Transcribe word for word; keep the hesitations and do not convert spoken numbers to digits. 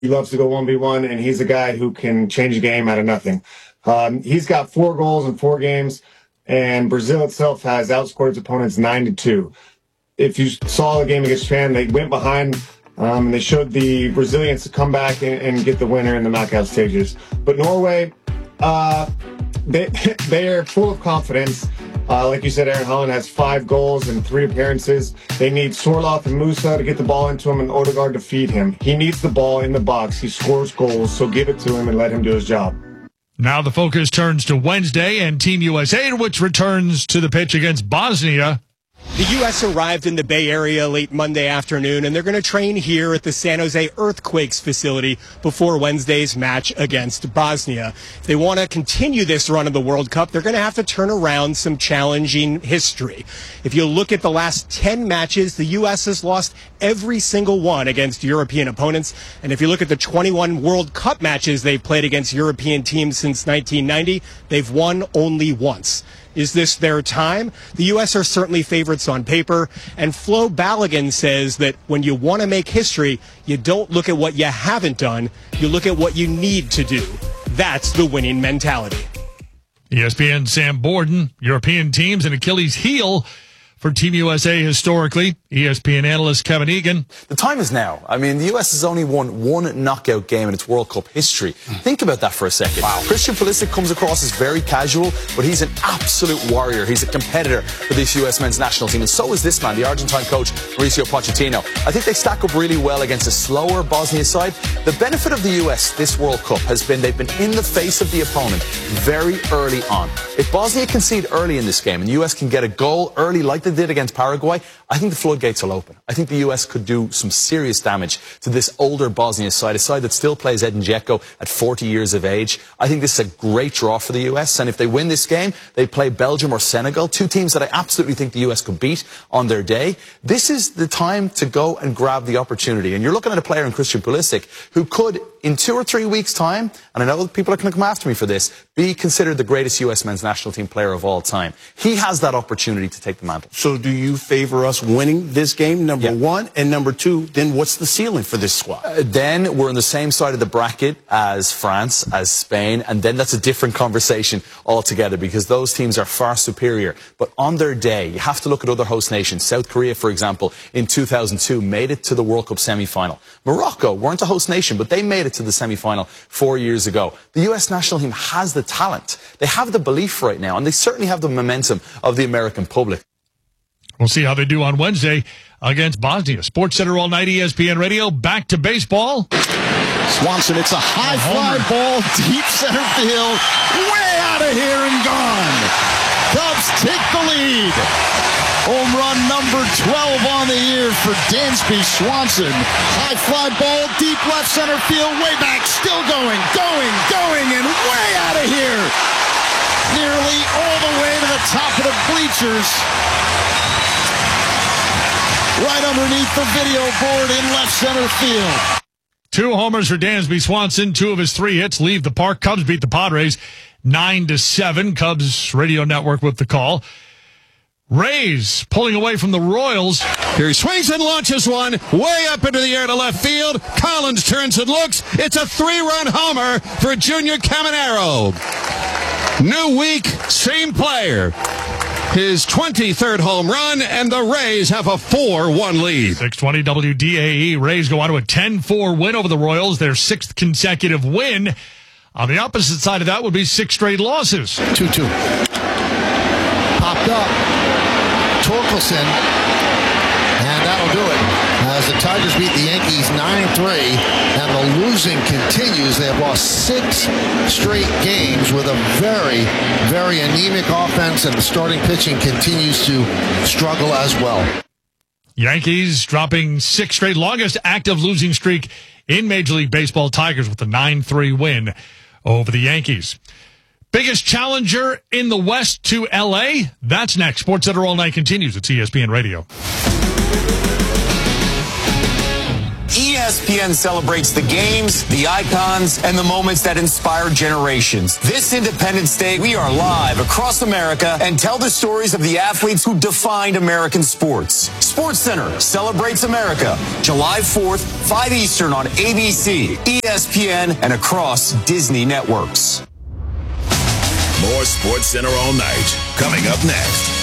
He loves to go one v one, and he's a guy who can change a game out of nothing. Um, he's got four goals in four games, and Brazil itself has outscored its opponents nine to two. If you saw the game against Japan, they went behind, um, and they showed the Brazilians to come back and, and get the winner in the knockout stages. But Norway, uh, they, they are full of confidence. Uh, like you said, Aaron Holland has five goals and three appearances. They need Sorloth and Musa to get the ball into him and Odegaard to feed him. He needs the ball in the box. He scores goals, so give it to him and let him do his job. Now the focus turns to Wednesday and Team U S A, which returns to the pitch against Bosnia. The U S arrived in the Bay Area late Monday afternoon, and they're going to train here at the San Jose Earthquakes facility before Wednesday's match against Bosnia. If they want to continue this run of the World Cup, they're going to have to turn around some challenging history. If you look at the last ten matches, the U S has lost every single one against European opponents. And if you look at the twenty-one World Cup matches they've played against European teams since nineteen ninety, they've won only once. Is this their time? The U S are certainly favorites on paper, and Flo Balogun says that when you want to make history, you don't look at what you haven't done, you look at what you need to do. That's the winning mentality. E S P N's Sam Borden, European teams an Achilles heel for Team U S A historically. E S P N analyst Kevin Egan. The time is now. I mean, the U S has only won one knockout game in its World Cup history. Think about that for a second. Wow. Christian Pulisic comes across as very casual, but he's an absolute warrior. He's a competitor for this U S men's national team, and so is this man, the Argentine coach, Mauricio Pochettino. I think they stack up really well against a slower Bosnia side. The benefit of the U S this World Cup has been they've been in the face of the opponent very early on. If Bosnia concede early in this game and the U S can get a goal early like they did against Paraguay, I think the floodgates will open. I think the U S could do some serious damage to this older Bosnia side, a side that still plays Edin Dzeko at forty years of age. I think this is a great draw for the U S, and if they win this game, they play Belgium or Senegal, two teams that I absolutely think the U S could beat on their day. This is the time to go and grab the opportunity, and you're looking at a player in Christian Pulisic who could, in two or three weeks' time, and I know people are going to come after me for this, be considered the greatest U S men's national team player of all time. He has that opportunity to take the mantle. So do you favor us winning this game, number yeah. one? And number two, then what's the ceiling for this squad? Uh, then we're on the same side of the bracket as France, as Spain, and then that's a different conversation altogether because those teams are far superior. But on their day, you have to look at other host nations. South Korea, for example, in two thousand two made it to the World Cup semi-final. Morocco weren't a host nation, but they made it to the semi-final four years ago. The U S national team has the talent. They have the belief right now, and they certainly have the momentum of the American public. We'll see how they do on Wednesday against Bosnia. Sports Center all night, E S P N Radio. Back to baseball. Swanson, it's a high fly ball, deep center field, way out of here and gone. Cubs take the lead. Home run number twelve on the year for Dansby Swanson. High fly ball, deep left center field, way back, still going, going, going, and way out of here. Nearly all the way to the top of the bleachers. Right underneath the video board in left center field. Two homers for Dansby Swanson. Two of his three hits leave the park. Cubs beat the Padres nine to seven. Cubs radio network with the call. Rays pulling away from the Royals. Here he swings and launches one way up into the air to left field. Collins turns and looks. It's a three-run homer for Junior Caminero. New week, same player. His twenty-third home run, and the Rays have a four one lead. six twenty W D A E. Rays go on to a ten four win over the Royals, their sixth consecutive win. On the opposite side of that would be six straight losses. two two. Popped up. Torkelson. And that'll do it. As the Tigers beat the Yankees nine three, and the losing continues. They have lost six straight games with a very, very anemic offense, and the starting pitching continues to struggle as well. Yankees dropping six straight, longest active losing streak in Major League Baseball. Tigers with a nine three win over the Yankees. Biggest challenger in the West to L A? That's next. Sports Center all night continues. It's E S P N Radio. E S S P N celebrates the games, the icons, and the moments that inspire generations. This Independence Day, we are live across America and tell the stories of the athletes who defined American sports. SportsCenter celebrates America, July fourth, five Eastern on A B C, E S P N, and across Disney networks. More SportsCenter all night. Coming up next.